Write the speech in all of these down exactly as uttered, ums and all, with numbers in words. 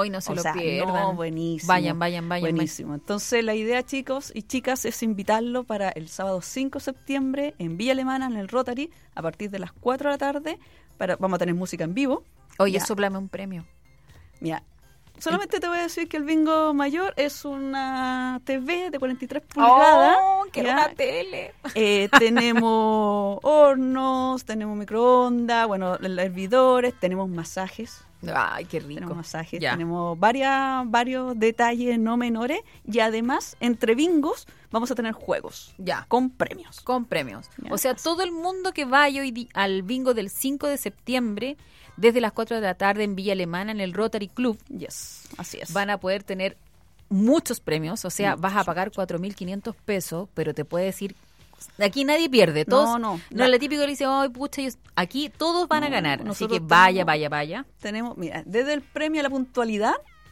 Hoy no se o lo sea, pierdan. No, buenísimo. Vayan, vayan, vayan. Buenísimo. Vayan. Entonces, la idea, chicos y chicas, es invitarlo para el sábado cinco de septiembre en Villa Alemana, en el Rotary, a partir de las cuatro de la tarde. Para, vamos a tener música en vivo. Oye, sóplame un premio. Mira, solamente te voy a decir que el bingo mayor es una T V de cuarenta y tres pulgadas. ¡Oh, que era una tele! Eh, tenemos hornos, tenemos microondas, bueno, hervidores, tenemos masajes. ¡Ay, qué rico! Tenemos masajes, ya. tenemos varias, varios detalles no menores y además, entre bingos, vamos a tener juegos. Ya. Con premios. Con premios. Ya. O sea, todo el mundo que vaya hoy di- al bingo del cinco de septiembre, desde las cuatro de la tarde en Villa Alemana, en el Rotary Club, Yes, así es. van a poder tener muchos premios. O sea, Muchos. vas a pagar cuatro mil quinientos pesos, pero te puedes ir... Aquí nadie pierde. Todos, No, no. No, La- la típico que le dice, ay, pucha, yo-". Aquí todos van a No, ganar. Así nosotros que vaya, tenemos- vaya, vaya. Tenemos, mira, desde el premio a la puntualidad,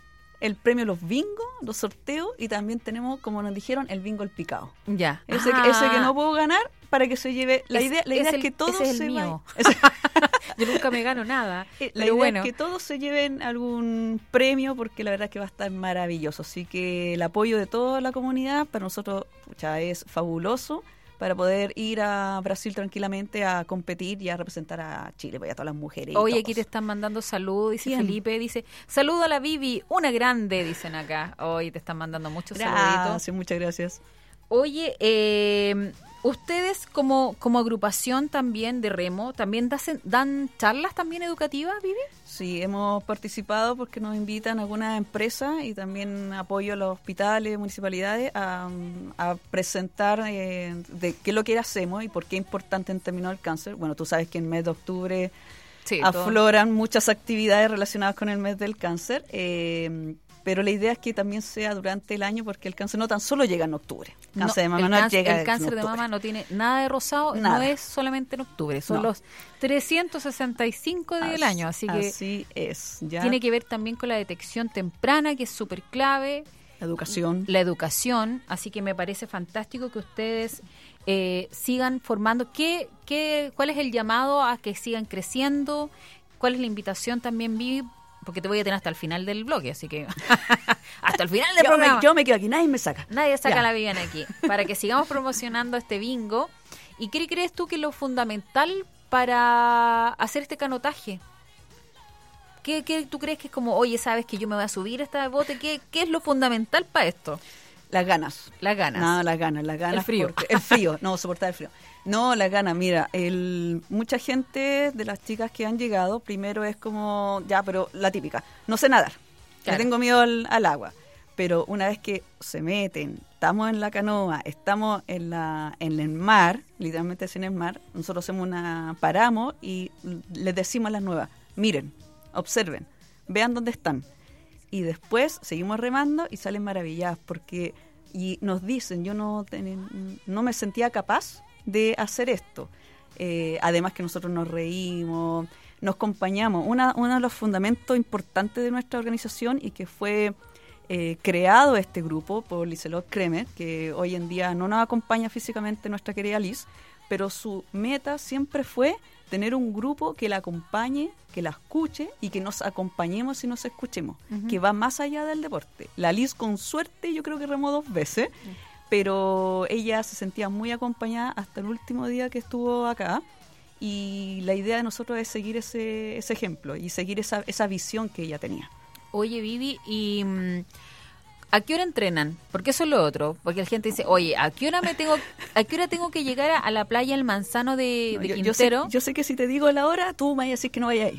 el premio a los bingos, los sorteos y también tenemos, como nos dijeron, el bingo al picado. Ya. Ese, Ah, ese que no puedo ganar para que se lleve... La Es- idea, la es idea es, el- que todos ese es el se mío. vayan- Yo nunca me gano nada. La pero idea bueno. es que todos se lleven algún premio porque la verdad es que va a estar maravilloso. Así que el apoyo de toda la comunidad para nosotros pucha, es fabuloso para poder ir a Brasil tranquilamente a competir y a representar a Chile, pues, y a todas las mujeres. y Oye, todos. aquí te están mandando saludos, dice ¿Quién? Felipe, dice, saludo a la Vivi, una grande, dicen acá. Hoy te están mandando muchos saluditos. Gracias, muchas gracias. Oye, eh, ustedes como, como agrupación también de remo, ¿también dan, dan charlas también educativas, Vivi? Sí, hemos participado porque nos invitan algunas empresas y también apoyo a los hospitales, municipalidades a, a presentar eh, de qué es lo que hacemos y por qué es importante en términos del cáncer. Bueno, tú sabes que en el mes de octubre Sí, todo. afloran muchas actividades relacionadas con el mes del cáncer, eh, pero la idea es que también sea durante el año porque el cáncer no tan solo llega en octubre. El No, cáncer de mama el no cáncer, llega el en cáncer de octubre. mama no tiene nada de rosado, Nada. no es solamente en octubre, son No. los trescientos sesenta y cinco días del año, así que Así es, ya. tiene que ver también con la detección temprana, que es súper clave, Educación. la educación, así que me parece fantástico que ustedes eh, sigan formando. ¿Qué, qué, ¿Cuál es el llamado a que sigan creciendo? ¿Cuál es la invitación también, Vivi? Porque te voy a tener hasta el final del bloque, así que hasta el final del Yo programa. me, yo me quedo aquí, nadie me saca. Nadie saca Ya. la Vivian aquí. Para que sigamos promocionando este bingo. ¿Y qué crees tú que es lo fundamental para hacer este canotaje? ¿Qué, qué tú crees que es como, oye, sabes que yo me voy a subir a este bote? ¿Qué, qué es lo fundamental para esto? Las ganas. Las ganas. No, las ganas, las ganas. El frío. porque- El frío, no, soportar el frío. No, las ganas, mira, el, mucha gente de las chicas que han llegado, primero es como, ya, pero la típica, no sé nadar, Claro. le tengo miedo al, al agua. Pero una vez que se meten, estamos en la canoa, estamos en la en el mar, literalmente es en el mar, nosotros hacemos una, paramos y les decimos a las nuevas, miren, observen, vean dónde están. Y después seguimos remando y salen maravilladas porque y nos dicen, yo no ten- no me sentía capaz de hacer esto. Eh, además que nosotros nos reímos, nos acompañamos. Una, uno de los fundamentos importantes de nuestra organización y que fue eh, creado este grupo por Liselot Kremer, que hoy en día no nos acompaña físicamente nuestra querida Liz, pero su meta siempre fue tener un grupo que la acompañe, que la escuche y que nos acompañemos y nos escuchemos, Ujú. que va más allá del deporte. La Liz con suerte yo creo que remó dos veces, pero ella se sentía muy acompañada hasta el último día que estuvo acá y la idea de nosotros es seguir ese, ese ejemplo y seguir esa, esa visión que ella tenía. Oye, Vivi, ¿y mm, a qué hora entrenan? Porque eso es lo otro. Porque la gente dice, oye, ¿a qué hora me tengo, a qué hora tengo que llegar a, a la playa El Manzano de, No, de yo, yo sé, Quintero? yo sé que si te digo la hora, tú me vas a decir que no vayas a ir.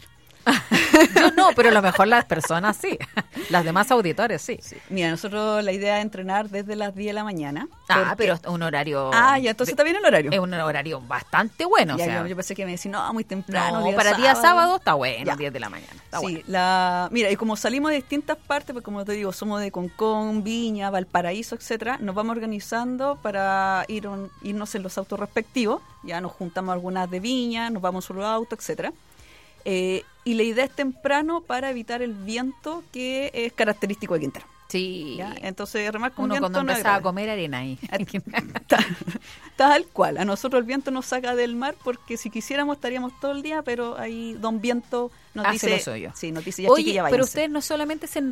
Yo no, pero a lo mejor las personas sí. Las demás auditores sí. Sí. Mira, nosotros la idea es entrenar desde las diez de la mañana. Ah, porque- pero es un horario... Ah, ya, entonces está bien el horario. Es un horario bastante bueno. Ya, o sea, yo, yo pensé que me decían, no, muy temprano. no, día para día sábado está bueno, Ya. diez de la mañana. Está Sí, bueno. la, mira, y como salimos de distintas partes, pues como te digo, somos de Concón, Viña, Valparaíso, etcétera, nos vamos organizando para ir un- irnos en los autos respectivos, ya nos juntamos algunas de Viña, nos vamos en los autos, etcétera. Eh, y la idea es temprano para evitar el viento que es característico de Quintero. Sí. ¿Ya? Entonces, remar con Uno viento cuando no empezaba a agrada. comer arena ahí. Tal, tal cual. A nosotros el viento nos saca del mar porque si quisiéramos estaríamos todo el día, pero ahí don viento nos Hace dice... lo suyo. Sí, nos dice ya, Oye, chiquilla, pero váyanse. ustedes no solamente se